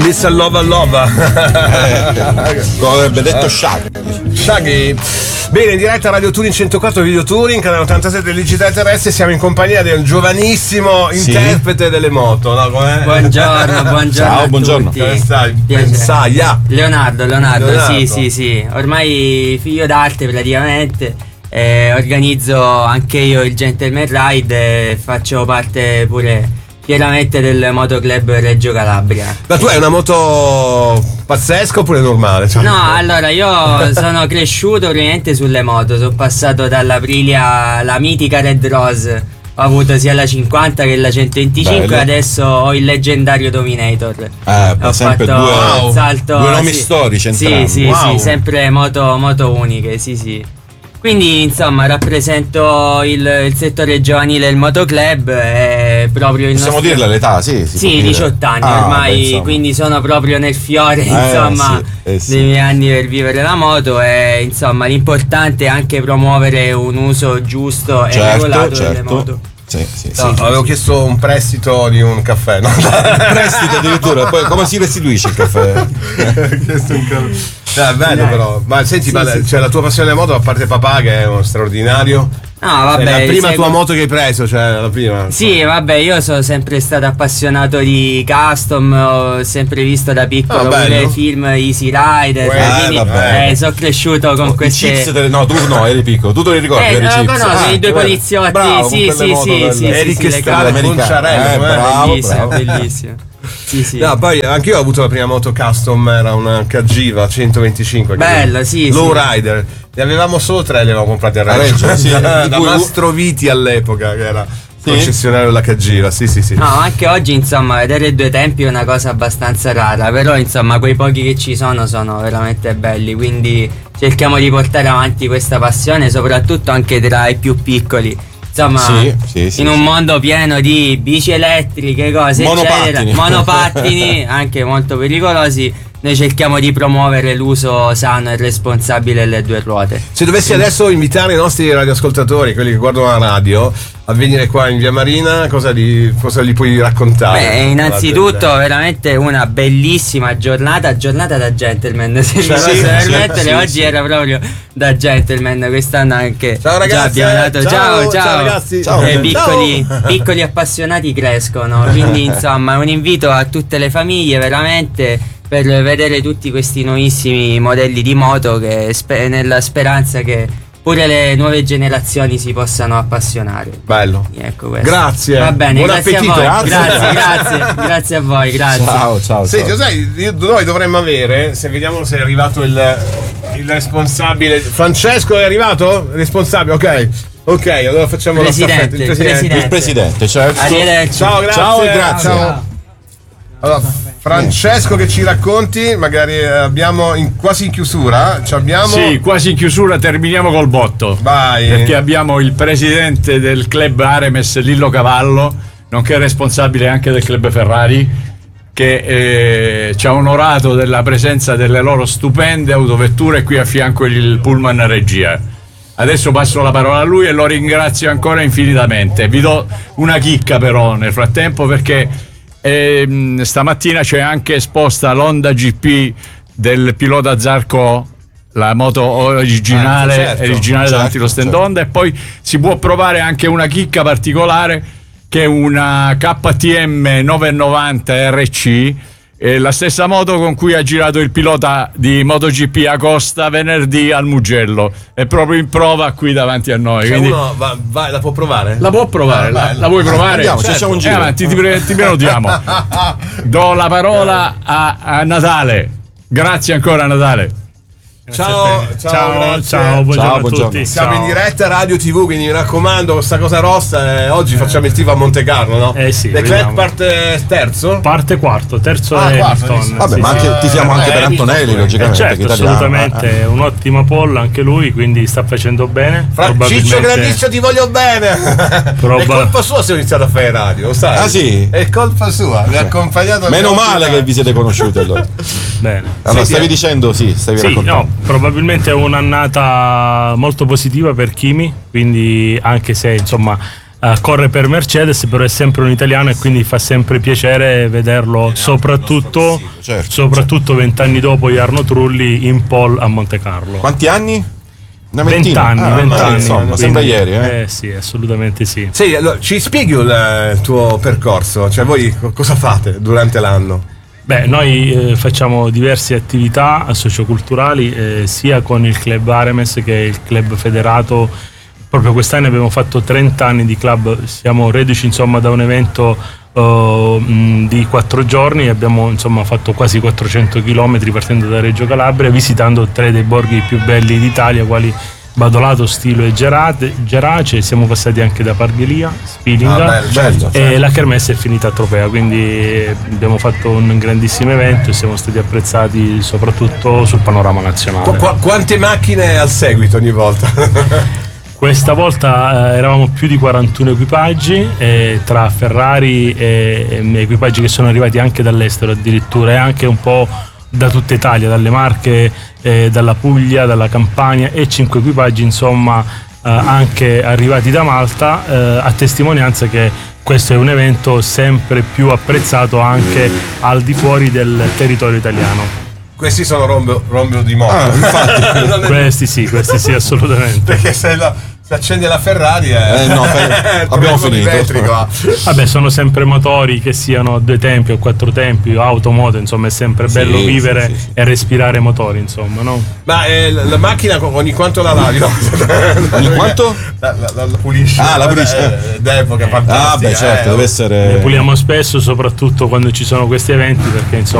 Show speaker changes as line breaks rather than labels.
Mr. Lova Lova.
Come avrebbe detto Shaggy.
Bene, in diretta Radio Touring 104 Video Touring, canale 87 del Digitale Terrestre. Siamo in compagnia del giovanissimo interprete delle moto, no?
Buongiorno.
Ciao, buongiorno.
Come stai?
Pensaia. Leonardo. Sì. Ormai figlio d'arte praticamente. Organizzo anche io il Gentleman Ride e faccio parte pure chiaramente del Motoclub Reggio Calabria.
Ma tu hai una moto pazzesca oppure normale? Cioè...
No, allora io sono cresciuto praticamente sulle moto, sono passato dall'Aprilia alla mitica Red Rose, ho avuto sia la 50 che la 125. Bello. Adesso ho il leggendario Dominator.
Ho
sempre
fatto
salto,
due nomi storici entrambi.
Sì, sempre moto uniche, sì. Quindi insomma rappresento il settore giovanile del motoclub, è proprio il
Possiamo dirle l'età, sì.
Sì, 18 anni ormai, quindi sono proprio nel fiore dei miei anni per vivere la moto e insomma l'importante è anche promuovere un uso giusto e regolato delle moto.
Sì.
Avevo chiesto un prestito di un caffè, no?
Un prestito addirittura, poi come si restituisce il caffè?
Chiesto un caffè. Bello però. Ma senti, cioè, la tua passione della moto, a parte papà che è uno straordinario.
No, vabbè,
la prima tua moto che hai preso, cioè la prima.
Sì, vabbè, io sono sempre stato appassionato di custom, ho sempre visto da piccolo pure film Easy Rider, quindi sono cresciuto con queste.
No, tu no, eri piccolo, tu te li ricordi?
I due poliziotti,
bravo,
sì.
Eric Estrada,
Conciarello, bellissimo. Sì.
No, poi anche io ho avuto la prima moto custom, era una Cagiva 125.
Bello, sì.
Low Rider. Ne avevamo solo 3, li avevamo comprati a Reggio. Da Mastroviti all'epoca, che era concessionario della Cagiva. Sì.
No, anche oggi insomma vedere due tempi è una cosa abbastanza rara, però insomma quei pochi che ci sono veramente belli, quindi cerchiamo di portare avanti questa passione, soprattutto anche tra i più piccoli. Insomma, in un mondo pieno di bici elettriche, cose monopattini anche molto pericolosi, noi cerchiamo di promuovere l'uso sano e responsabile delle due ruote.
Se dovessi adesso invitare i nostri radioascoltatori, quelli che guardano la radio, a venire qua in Via Marina, cosa gli puoi raccontare?
Innanzitutto veramente una bellissima giornata da gentleman, se mi posso permettere. Oggi era proprio da gentleman, quest'anno anche.
Ciao ragazzi,
ciao
ragazzi. Ciao.
Piccoli appassionati crescono, quindi insomma è un invito a tutte le famiglie veramente per vedere tutti questi nuovissimi modelli di moto, che nella speranza che pure le nuove generazioni si possano appassionare.
Bello.
Ecco questo.
Grazie.
Va bene,
buon
grazie
appetito.
A voi. Grazie a voi, grazie.
Ciao.
Senti, sai, noi dovremmo avere, se vediamo se è arrivato il responsabile. Francesco è arrivato? Responsabile, ok, allora facciamo
il
presidente, certo.
Arrivederci.
Ciao, grazie.
Ciao e grazie.
Ciao. Allora, Francesco, che ci racconti, magari abbiamo quasi in chiusura.
Sì, quasi in chiusura, terminiamo col botto.
Vai.
Perché abbiamo il presidente del club Aremes, Lillo Cavallo, nonché responsabile anche del club Ferrari, che ci ha onorato della presenza delle loro stupende autovetture qui a fianco il pullman regia. Adesso passo la parola a lui e lo ringrazio ancora infinitamente. Vi do una chicca però nel frattempo, perché stamattina c'è anche esposta l'Honda GP del pilota Zarco, la moto originale davanti allo stand Honda, e poi si può provare anche una chicca particolare che è una KTM 990 RC, la stessa moto con cui ha girato il pilota di MotoGP Acosta venerdì al Mugello, è proprio in prova qui davanti a noi.
Quindi vai, la può provare?
La può provare, la vuoi provare?
Andiamo, facciamo un giro.
Avanti, ti prenotiamo. Do la parola a Natale. Grazie ancora, Natale.
Ciao,
buongiorno a tutti.
Siamo in diretta Radio TV, quindi mi raccomando, questa cosa rossa. Oggi facciamo il tifo a Monte Carlo, no?
Sì.
Leclerc parte terzo?
Parte quarto, terzo è Hamilton.
Vabbè, ma anche tifiamo anche per Antonelli, logicamente.
Certo, assolutamente, è un ottimo pole anche lui, quindi sta facendo bene.
Ciccio Grandiccio, ti voglio bene. È colpa sua se ho iniziato a fare radio, lo sai?
Ah sì?
È colpa sua, mi ha accompagnato.
Meno male che vi siete conosciuti allora.
Bene.
Allora, stavi dicendo, stavi raccontando.
Probabilmente è un'annata molto positiva per Kimi, quindi anche se insomma corre per Mercedes, però è sempre un italiano e quindi fa sempre piacere vederlo, soprattutto 20 anni dopo Jarno Trulli in pole a Monte Carlo.
Quanti anni?
20 anni,
insomma, sembra ieri.
Sì, assolutamente sì.
Sì, allora, ci spieghi il tuo percorso? Cioè voi cosa fate durante l'anno?
Beh, noi facciamo diverse attività socioculturali sia con il club Aremes che è il club federato. Proprio quest'anno abbiamo fatto 30 anni di club, siamo reduci insomma da un evento di 4 giorni, abbiamo insomma fatto quasi 400 km partendo da Reggio Calabria, visitando 3 dei borghi più belli d'Italia quali Badolato, Stilo e Gerace. Siamo passati anche da Parghelia, Spilinga e la kermesse è finita a Tropea, quindi abbiamo fatto un grandissimo evento e siamo stati apprezzati soprattutto sul panorama nazionale.
Quante macchine al seguito ogni volta?
Questa volta eravamo più di 41 equipaggi tra Ferrari e equipaggi che sono arrivati anche dall'estero addirittura, e anche un po' da tutta Italia, dalle Marche, dalla Puglia, dalla Campania, e 5 equipaggi insomma anche arrivati da Malta, a testimonianza che questo è un evento sempre più apprezzato anche al di fuori del territorio italiano.
Questi sono rombio di moto.
Infatti.
Questi sì, assolutamente.
Perché se accende la Ferrari
abbiamo finito.
Vabbè, sono sempre motori, che siano a 2 tempi o 4 tempi o automoto, insomma è sempre bello vivere e respirare motori, insomma, no?
Ma la macchina ogni quanto la lavi? No?
Ogni quanto?
La pulisci.
La pulisci.
D'epoca fantastica.
Certo, deve essere.
Ne puliamo spesso, soprattutto quando ci sono questi eventi, perché insomma